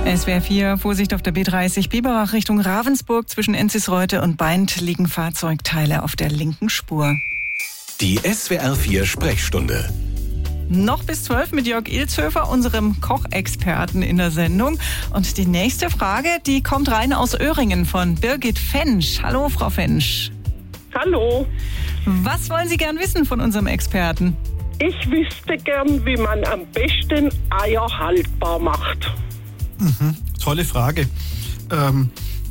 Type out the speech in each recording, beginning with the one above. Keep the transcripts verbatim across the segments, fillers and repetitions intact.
S W R vier, Vorsicht auf der B dreißig, Biberach Richtung Ravensburg. Zwischen Enzisreuth und Beint liegen Fahrzeugteile auf der linken Spur. Die S W R vier Sprechstunde. Noch bis zwölf mit Jörg Ilzhöfer, unserem Kochexperten in der Sendung. Und die nächste Frage, die kommt rein aus Öhringen von Birgit Fensch. Hallo, Frau Fensch. Hallo. Was wollen Sie gern wissen von unserem Experten? Ich wüsste gern, wie man am besten Eier haltbar macht. Mhm, tolle Frage. Ähm,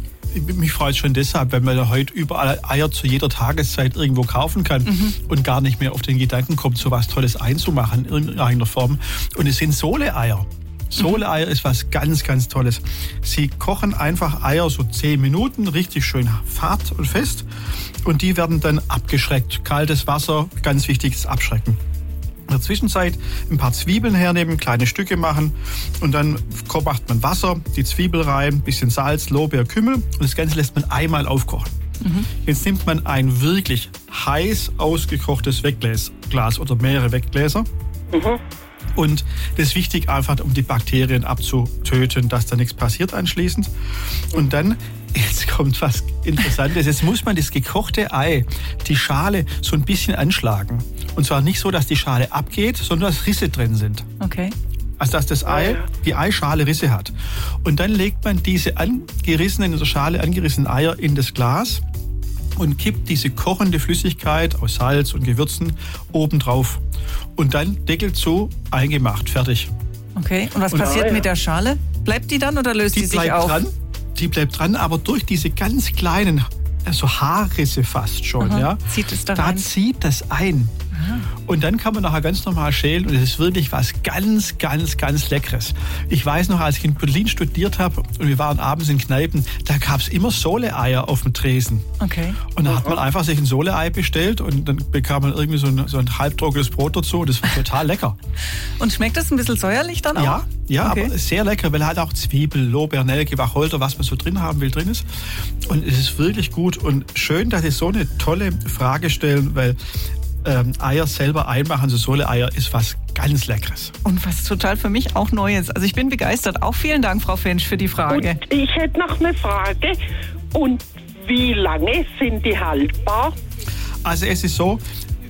mich freut es schon deshalb, weil man ja heute überall Eier zu jeder Tageszeit irgendwo kaufen kann mhm. und gar nicht mehr auf den Gedanken kommt, so was Tolles einzumachen in irgendeiner Form. Und es sind Soleeier. Soleeier ist was ganz, ganz Tolles. Sie kochen einfach Eier so zehn Minuten, richtig schön fad und fest. Und die werden dann abgeschreckt. Kaltes Wasser, ganz wichtiges Abschrecken. In der Zwischenzeit ein paar Zwiebeln hernehmen, kleine Stücke machen und dann macht man Wasser, die Zwiebel rein, bisschen Salz, Lorbeer, Kümmel und das Ganze lässt man einmal aufkochen. Mhm. Jetzt nimmt man ein wirklich heiß ausgekochtes Wegglas oder mehrere Weggläser. Mhm. Und das ist wichtig einfach, um die Bakterien abzutöten, dass da nichts passiert anschließend. Und dann, jetzt kommt was Interessantes, jetzt muss man das gekochte Ei, die Schale so ein bisschen anschlagen. Und zwar nicht so, dass die Schale abgeht, sondern dass Risse drin sind. Okay. Also dass das Ei, die Eischale Risse hat. Und dann legt man diese angerissenen, in der Schale angerissenen Eier in das Glas und kippt diese kochende Flüssigkeit aus Salz und Gewürzen oben drauf. Und dann Deckel zu, eingemacht, fertig. Okay, und was und passiert mit der Schale? Bleibt die dann oder löst die, die sich auf? Dran, die bleibt dran, aber durch diese ganz kleinen, also Haarrisse fast schon, Aha, ja, zieht es da da rein? zieht das ein. Aha. Und dann kann man nachher ganz normal schälen und es ist wirklich was ganz, ganz, ganz Leckeres. Ich weiß noch, als ich in Berlin studiert habe und wir waren abends in Kneipen, da gab es immer Soleeier auf dem Tresen. Okay. Und da hat man einfach sich ein Soleei bestellt und dann bekam man irgendwie so ein, so ein halbtrockenes Brot dazu und das war total lecker. Und schmeckt das ein bisschen säuerlich dann auch? Ja, ja, okay. aber sehr lecker, weil halt auch Zwiebel, Lorbeer, Nelke, Wacholder, was man so drin haben will, drin ist. Und es ist wirklich gut und schön, dass Sie so eine tolle Frage stellen, weil ähm, Eier selber einmachen, so Soleeier, ist was ganz Leckeres. Und was total für mich auch Neues. Also ich bin begeistert. Auch vielen Dank, Frau Fensch, für die Frage. Und ich hätte noch eine Frage. Und wie lange sind die haltbar? Also es ist so,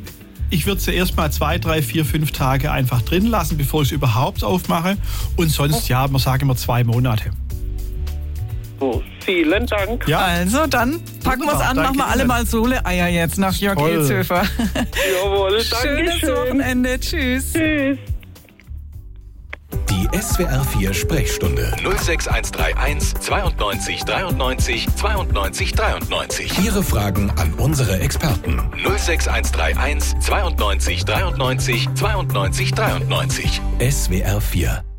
ich würde sie erst mal zwei, drei, vier, fünf Tage einfach drin lassen, bevor ich es überhaupt aufmache. Und sonst, ja, man sagt immer zwei Monate. Oh, vielen Dank. Ja. Also, dann packen wir es an, machen wir alle mal Soleeier jetzt nach Jörg Ilzhöfer. Jawohl, danke schön. Schönes Wochenende. Tschüss. Tschüss. Die S W R vier Sprechstunde null sechs eins drei eins zweiundneunzig dreiundneunzig zweiundneunzig dreiundneunzig. Ihre Fragen an unsere Experten null sechs eins drei eins zweiundneunzig dreiundneunzig zweiundneunzig dreiundneunzig. S W R vier